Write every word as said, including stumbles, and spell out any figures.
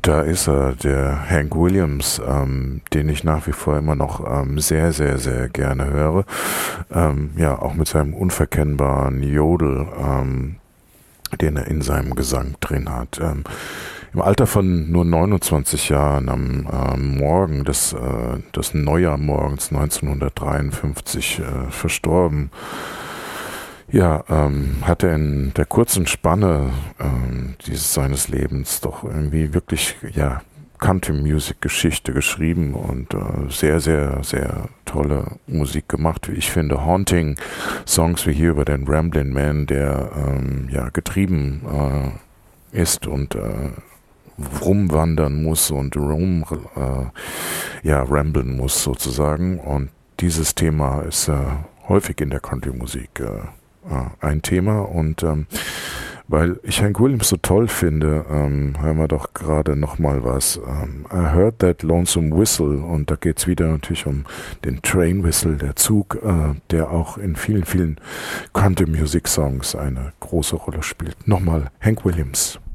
Und da ist er, der Hank Williams, ähm, den ich nach wie vor immer noch ähm, sehr, sehr, sehr gerne höre. Ähm, ja, auch mit seinem unverkennbaren Jodel, ähm, den er in seinem Gesang drin hat. Ähm, Im Alter von nur neunundzwanzig Jahren, am ähm, Morgen des, äh, des Neujahrmorgens neunzehnhundertdreiundfünfzig äh, verstorben. Ja, ähm, hat er in der kurzen Spanne ähm, dieses seines Lebens doch irgendwie wirklich, ja, Country-Music-Geschichte geschrieben und äh, sehr, sehr, sehr tolle Musik gemacht, wie ich finde. Haunting Songs wie hier über den Ramblin' Man, der ähm, ja getrieben äh, ist und äh, rumwandern muss und rum äh, ja, ramblen muss sozusagen. Und dieses Thema ist äh, häufig in der Country-Musik äh, ein Thema, und ähm, weil ich Hank Williams so toll finde, ähm, hören wir doch gerade nochmal was. Ähm, I Heard That Lonesome Whistle, und da geht es wieder natürlich um den Train Whistle, der Zug, äh, der auch in vielen, vielen Country Music Songs eine große Rolle spielt. Nochmal Hank Williams.